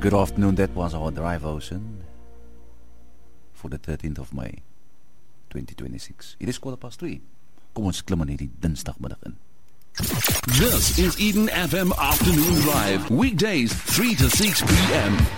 Good afternoon, that was our Drive Ocean for the 13th of May 2026. It is 3:15. Kom ons klim in hierdie Dinsdagmiddag in. This is Eden FM Afternoon Drive. Weekdays 3 to 6 p.m.